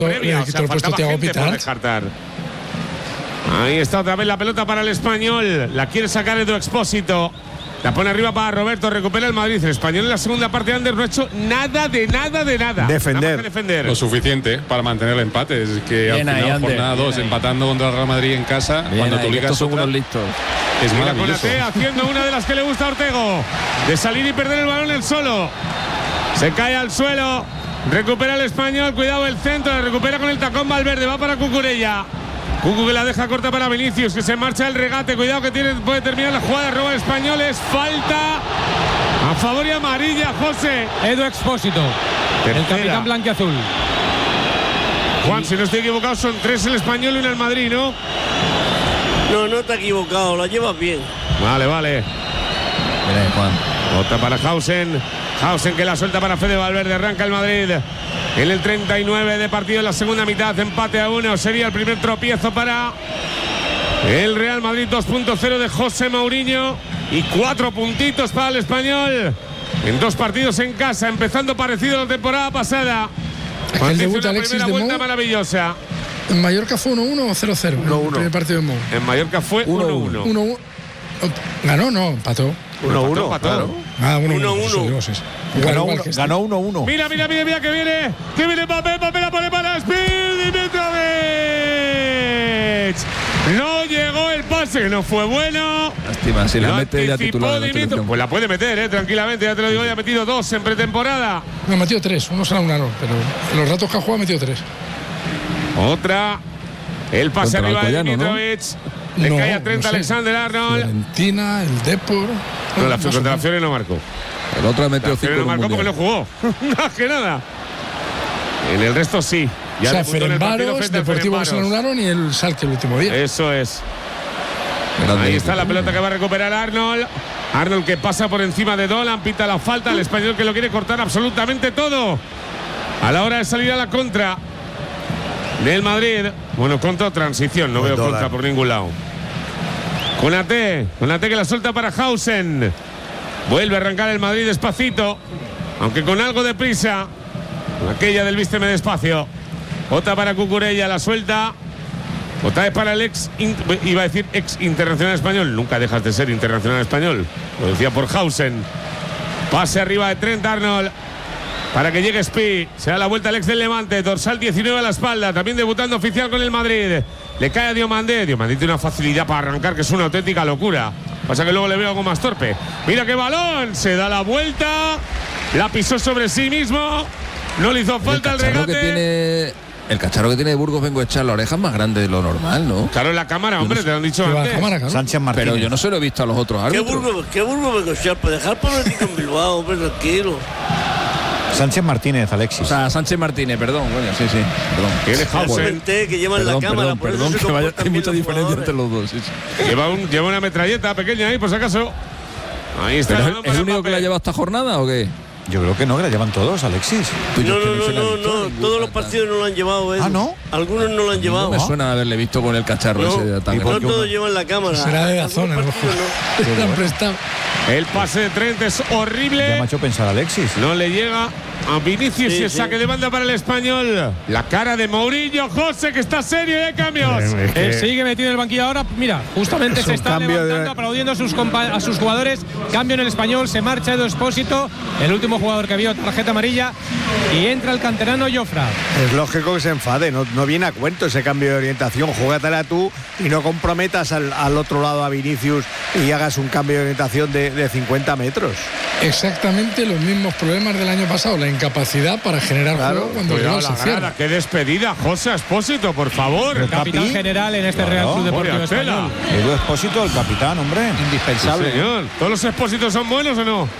previa, o sea, faltaba gente por descartar. Ahí está otra vez la pelota para el Español. La quiere sacar Edu Expósito. La pone arriba para Roberto, recupera el Madrid. El Español en la segunda parte, Ander, no ha hecho nada de nada. Defender. Lo suficiente para mantener el empate. Es que bien al final, ahí, jornada 2, empatando contra el Real Madrid en casa, bien, cuando tú ligas son unos listos. Es maravilloso. Konate haciendo una de las que le gusta a Ortego, de salir y perder el balón él solo. Se cae al suelo, recupera el Español, cuidado el centro, la recupera con el tacón Valverde, va para Cucurella. Cucu que la deja corta para Vinicius, que se marcha el regate, cuidado que puede terminar la jugada, roba el Español, es falta a favor y amarilla, José. Edu Expósito, el capitán blanquiazul. Juan, si no estoy equivocado, son 3 el Español y 1 el Madrid, ¿no? No está equivocado, la llevas bien. Vale. Mira, Juan. Otra para Hausen que la suelta para Fede Valverde, arranca el Madrid. En el 39 de partido en la segunda mitad, empate a 1. Sería el primer tropiezo para el Real Madrid 2.0 de José Mourinho. Y 4 puntitos para el Español. En 2 partidos en casa, empezando parecido a la temporada pasada. El debut de Alexis primera de vuelta Mou, maravillosa. ¿En Mallorca fue 1-1 o 0-0? 1-1. El primer partido de Mou. En Mallorca fue 1-1. 1-1. ¿Ganó? No, empató. 1-1, claro. 1-1. Ganó 1-1. Mira que viene Mbappé la pone para Dimitrovic. No llegó el pase, no fue bueno. Lástima, si la mete ya titular. Pues la puede meter, tranquilamente, ya te lo digo, ya ha metido 2 en pretemporada. No, ha metido 3, uno será un aro, pero en los ratos que ha jugado ha metido 3. Otra, el pase arriba de Dimitrovic. ¿No? Le cae a 30 Alexander-Arnold. Fiorentina, el Depor. No, la contra la Fiore no marcó. El otro ha metido 5. No marcó porque no jugó. Más que nada. En el resto sí. Ya o sea, Ferencváros, Deportivo que se lo anularon y el Schalke el último día. Eso es. Ahí está la pelota que va a recuperar Arnold. Arnold que pasa por encima de Dolan, pita la falta. El Español que lo quiere cortar absolutamente todo. A la hora de salir a la contra del Madrid. Bueno, contra o transición, no veo contra por ningún lado. Konate que la suelta para Hausen. Vuelve a arrancar el Madrid despacito, aunque con algo de prisa. Aquella del vísteme despacio. Otra para Cucurella, la suelta. Otra vez para el ex internacional español. Nunca dejas de ser internacional español. Lo decía por Hausen. Pase arriba de Trent Arnold para que llegue Spi. Se da la vuelta al ex del Levante. Dorsal 19 a la espalda. También debutando oficial con el Madrid. Le cae a Diomandé. Diomandé tiene una facilidad para arrancar que es una auténtica locura. Pasa que luego le veo algo más torpe. Mira qué balón. Se da la vuelta. La pisó sobre sí mismo. No le hizo falta el regate. El cacharro que tiene de Burgos Bengoechea la oreja es más grande de lo normal, ¿no? Claro, en la cámara, hombre, te lo han dicho antes. Cámara, Sánchez Martínez. Pero yo no se lo he visto a los otros árbitros. ¿Qué Burgos Bengoechea? Para dejar político en Bilbao, hombre, tranquilo. Sánchez Martínez, Alexis. O sea, Sánchez Martínez, perdón, coño, sí, perdón. Tiene Hausen. Que llevan la cámara, perdón, que vaya, hay mucha diferencia entre los dos. Sí. Lleva una metralleta pequeña ahí, por si acaso. Ahí está. ¿Es el único que la lleva esta jornada o qué? Yo creo que no, que la llevan todos, Alexis. No, todos los partidos no lo han llevado. Ah, ¿no? Algunos no lo han llevado. No me suena haberle visto con el cacharro ese tan grande. No todos llevan la cámara. Será de la zona, ¿no? Le han prestado. El pase de Trent es horrible. Ya me ha hecho pensar Alexis. No le llega a Vinicius y el saque de banda para el Español. La cara de Mourinho, José, que está serio y hay cambios. Él sigue metido en el banquillo ahora. Mira, justamente se está levantando, aplaudiendo a sus jugadores. Cambio en el Español, se marcha Edu Expósito, el último jugador que vio tarjeta amarilla, y entra el canterano Jofra. Es lógico que se enfade, no viene a cuento ese cambio de orientación. Júgatela tú y no comprometas al otro lado a Vinicius y hagas un cambio de orientación de 50 metros. Exactamente los mismos problemas del año pasado, la incapacidad para generar juego cuando el rival se cierra. Qué despedida, José Expósito, por favor. El capitán general en este Real Club Deportivo Español. Edu Expósito, el capitán, hombre, indispensable. Sí, señor. ¿Todos los Expósitos son buenos o no?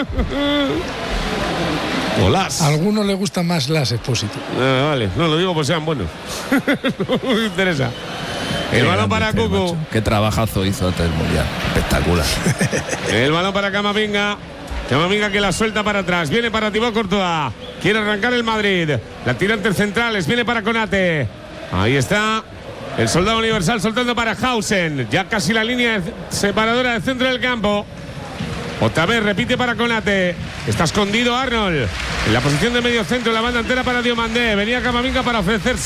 O las. A algunos les gustan más las Expósito. Vale, no lo digo por sean buenos. No me interesa. El balón para Cucu. Qué trabajazo hizo antes del Mundial. Espectacular. El balón para Camavinga. Camavinga que la suelta para atrás. Viene para Thibaut Courtois. Quiere arrancar el Madrid. La tira entre centrales. Viene para Konate. Ahí está el soldado universal soltando para Hausen. Ya casi la línea separadora del centro del campo. Otra vez repite para Konate. Está escondido Arnold. En la posición de medio centro, la banda entera para Diomandé. Venía Camavinga para ofrecerse.